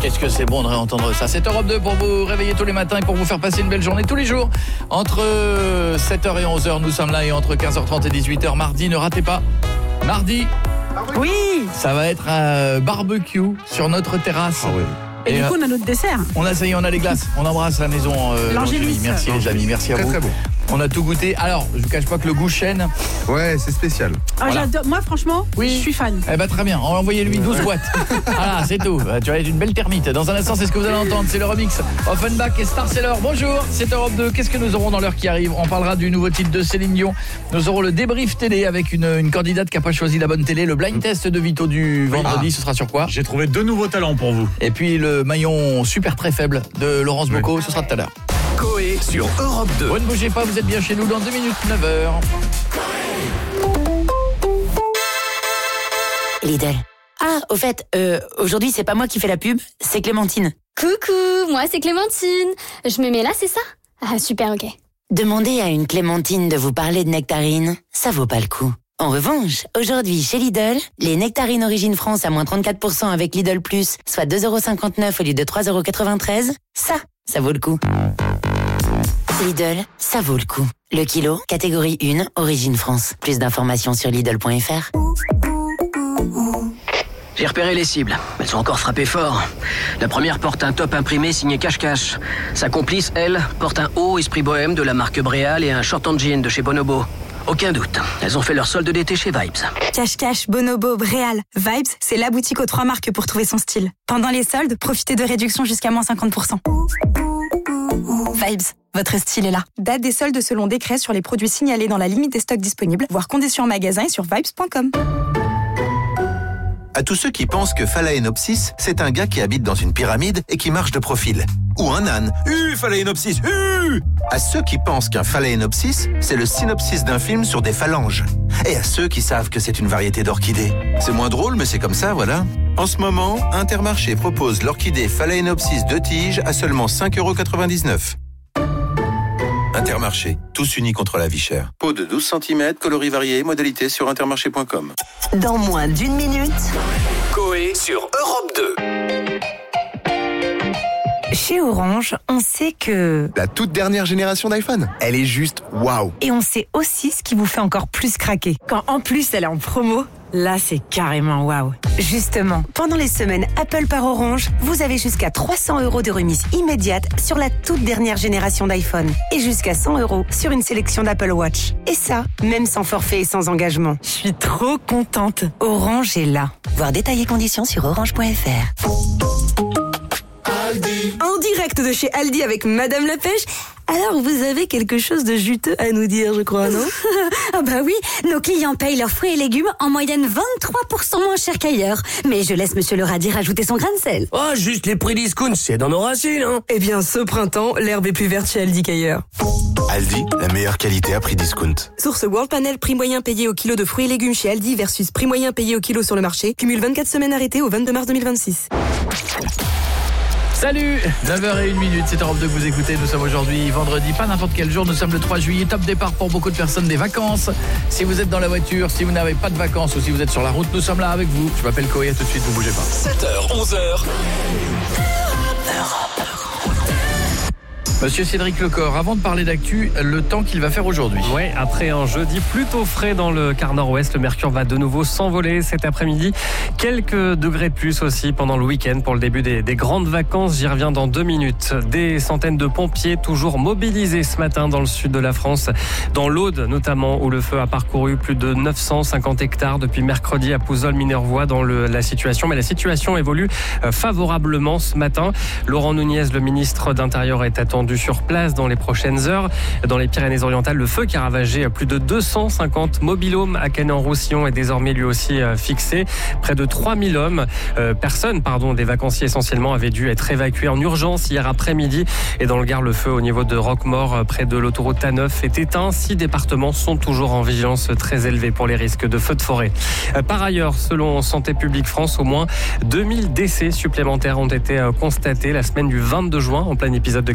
qu'est-ce que c'est bon de réentendre ça. C'est Europe 2 pour vous réveiller tous les matins et pour vous faire passer une belle journée tous les jours. Entre 7h et 11h, nous sommes là, et entre 15h30 et 18h, mardi, ne ratez pas. Mardi, oui, ça va être un barbecue sur notre terrasse. Ah oui. Et du coup, on a notre dessert. On a les glaces. On embrasse la maison l'Angélis. Merci les amis, merci à vous. Très bon. On a tout goûté. Alors, je vous cache pas que le goût chêne. Ouais, c'est spécial. Ah, Voilà. j'adore. Moi, franchement, Oui. je suis fan. Eh ben très bien, envoyez-lui 12 boîtes. Voilà, c'est tout. Tu vas être une belle termite. Dans un instant, c'est ce que vous allez entendre, c'est le remix Offenbach et Star Seller. Bonjour, c'est Europe 2. Qu'est-ce que nous aurons dans l'heure qui arrive? On parlera du nouveau titre de Céline Dion. Nous aurons le débrief télé avec une candidate qui n'a pas choisi la bonne télé. Le blind test de Vito du vendredi, ce sera sur quoi? J'ai trouvé 2 nouveaux talents pour vous. Et puis le maillon super très faible de Laurence Bocco, ce sera tout à l'heure. Coé sur Europe 2. Vous ne bougez pas, vous êtes bien chez nous dans 2 minutes, 9h. Lidl. Ah, au fait, aujourd'hui, c'est pas moi qui fais la pub, c'est Clémentine. Coucou, moi c'est Clémentine. Je me mets là, c'est ça? Ah super, ok. Demandez à une Clémentine de vous parler de nectarines, ça vaut pas le coup. En revanche, aujourd'hui, chez Lidl, les nectarines Origine France à moins 34% avec Lidl+, soit 2,59€ au lieu de 3,93€, ça vaut le coup. Lidl, ça vaut le coup. Le kilo, catégorie 1, Origine France. Plus d'informations sur Lidl.fr. J'ai repéré les cibles. Elles sont encore frappées fort. La première porte un top imprimé signé Cache-Cache. Sa complice, elle, porte un haut esprit bohème de la marque Bréal et un short en jean de chez Bonobo. Aucun doute, elles ont fait leur solde d'été chez Vibes. Cache-Cache, Bonobo, Bréal. Vibes, c'est la boutique aux 3 marques pour trouver son style. Pendant les soldes, profitez de réductions jusqu'à moins 50%. Vibes, votre style est là. Date des soldes selon décret sur les produits signalés dans la limite des stocks disponibles, voire conditions en magasin et sur vibes.com. À tous ceux qui pensent que Phalaenopsis, c'est un gars qui habite dans une pyramide et qui marche de profil. Ou un âne. Phalaenopsis. À ceux qui pensent qu'un Phalaenopsis, c'est le synopsis d'un film sur des phalanges. Et à ceux qui savent que c'est une variété d'orchidées. C'est moins drôle, mais c'est comme ça, voilà. En ce moment, Intermarché propose l'orchidée Phalaenopsis 2 tiges à seulement 5,99€. Intermarché, tous unis contre la vie chère. Pot de 12 cm, coloris variés, modalité sur intermarché.com. Dans moins d'1 minute, Coé sur Europe 2. Chez Orange, on sait que... La toute dernière génération d'iPhone, elle est juste waouh. Et on sait aussi ce qui vous fait encore plus craquer. Quand en plus elle est en promo, là c'est carrément waouh. Justement, pendant les semaines Apple par Orange, vous avez jusqu'à 300€ de remise immédiate sur la toute dernière génération d'iPhone. Et jusqu'à 100€ sur une sélection d'Apple Watch. Et ça, même sans forfait et sans engagement. Je suis trop contente. Orange est là. voir détails et conditions sur orange.fr. En direct de chez Aldi avec Madame la Pêche. Alors, vous avez quelque chose de juteux à nous dire, je crois, non? Ah bah oui, nos clients payent leurs fruits et légumes en moyenne 23% moins cher qu'ailleurs. Mais je laisse Monsieur le radis rajouter son grain de sel. Oh, juste les prix discount, c'est dans nos racines, hein. Eh bien, ce printemps, l'herbe est plus verte chez Aldi qu'ailleurs. Aldi, la meilleure qualité à prix discount. Source World Panel, prix moyen payé au kilo de fruits et légumes chez Aldi versus prix moyen payé au kilo sur le marché. Cumule 24 semaines arrêtées au 22 mars 2026. Salut, 9h01, c'est Europe 2 que vous écoutez. Nous sommes aujourd'hui vendredi, pas n'importe quel jour. Nous sommes le 3 juillet, top départ pour beaucoup de personnes des vacances. Si vous êtes dans la voiture, si vous n'avez pas de vacances ou si vous êtes sur la route, nous sommes là avec vous. Je m'appelle Coé, à tout de suite, vous bougez pas. 7h, 11h. Monsieur Cédric Lecor, avant de parler d'actu, le temps qu'il va faire aujourd'hui. Ouais, après un jeudi plutôt frais dans le quart nord-ouest, le mercure va de nouveau s'envoler cet après-midi. Quelques degrés de plus aussi pendant le week-end pour le début des grandes vacances. J'y reviens dans 2 minutes. Des centaines de pompiers toujours mobilisés ce matin dans le sud de la France, dans l'Aude notamment, où le feu a parcouru plus de 950 hectares depuis mercredi à Pouzol-Minervois dans la situation. Mais la situation évolue favorablement ce matin. Laurent Nunez, le ministre d'Intérieur, est attendu sur place dans les prochaines heures. Dans les Pyrénées-Orientales, le feu qui a ravagé plus de 250 mobil-homes à Canet-en-Roussillon est désormais lui aussi fixé. Près de 3000 personnes, des vacanciers essentiellement, avaient dû être évacués en urgence hier après-midi. Et dans le Gard, le feu au niveau de Roquemort, près de l'autoroute A9, est éteint. 6 départements sont toujours en vigilance très élevée pour les risques de feux de forêt. Par ailleurs, selon Santé publique France, au moins 2000 décès supplémentaires ont été constatés la semaine du 22 juin en plein épisode de canicule.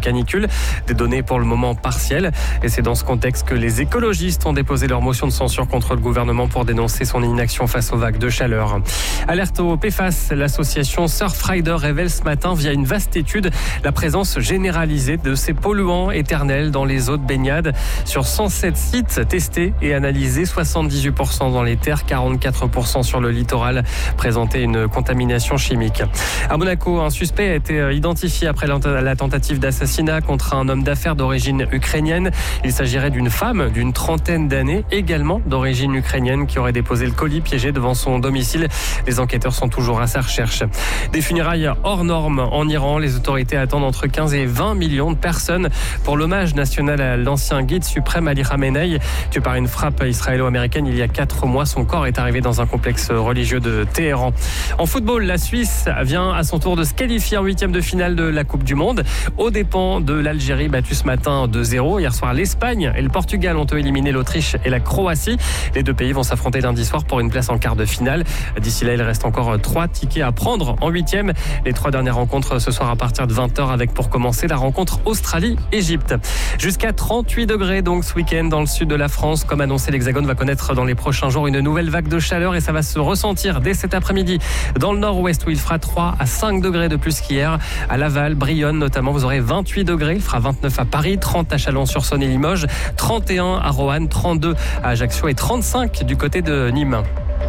possible. Des données pour le moment partielles. Et c'est dans ce contexte que les écologistes ont déposé leur motion de censure contre le gouvernement pour dénoncer son inaction face aux vagues de chaleur. Alerte au PFAS, l'association Surfrider révèle ce matin via une vaste étude la présence généralisée de ces polluants éternels dans les eaux de baignade. Sur 107 sites testés et analysés, 78% dans les terres, 44% sur le littoral présentaient une contamination chimique. À Monaco, un suspect a été identifié après la tentative d'assassinat contre un homme d'affaires d'origine ukrainienne. Il s'agirait d'une femme d'une trentaine d'années, également d'origine ukrainienne, qui aurait déposé le colis piégé devant son domicile. Les enquêteurs sont toujours à sa recherche. Des funérailles hors normes en Iran. Les autorités attendent entre 15 et 20 millions de personnes pour l'hommage national à l'ancien guide suprême Ali Khamenei, tué par une frappe israélo-américaine il y a 4 mois. Son corps est arrivé dans un complexe religieux de Téhéran. En football, la Suisse vient à son tour de se qualifier en 8e de finale de la Coupe du Monde, aux dépens de l'Algérie battue ce matin 2-0. Hier soir, l'Espagne et le Portugal ont éliminé l'Autriche et la Croatie. Les deux pays vont s'affronter lundi soir pour une place en quart de finale. D'ici là, il reste encore 3 tickets à prendre en 8e. Les 3 dernières rencontres ce soir à partir de 20h avec pour commencer la rencontre Australie-Égypte. Jusqu'à 38 degrés donc ce week-end dans le sud de la France. Comme annoncé, l'Hexagone va connaître dans les prochains jours une nouvelle vague de chaleur et ça va se ressentir dès cet après-midi dans le nord-ouest où il fera 3 à 5 degrés de plus qu'hier. À Laval, Brionne notamment, vous aurez 28 degrés. Il fera 29 à Paris, 30 à Chalon-sur-Saône et Limoges, 31 à Roanne, 32 à Ajaccio et 35 du côté de Nîmes.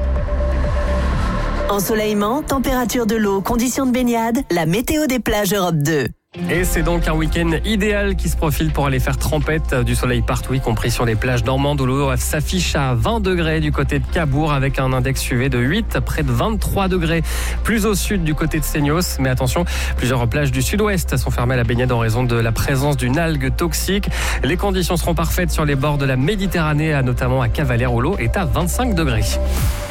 Ensoleillement, température de l'eau, conditions de baignade, la météo des plages Europe 2. Et c'est donc un week-end idéal qui se profile pour aller faire trempette, du soleil partout, y compris sur les plages normandes où l'eau s'affiche à 20 degrés du côté de Cabourg avec un index UV de 8, près de 23 degrés plus au sud du côté de Seignos. Mais attention, plusieurs plages du sud-ouest sont fermées à la baignade en raison de la présence d'une algue toxique. Les conditions seront parfaites sur les bords de la Méditerranée, notamment à Cavalère où l'eau est à 25 degrés.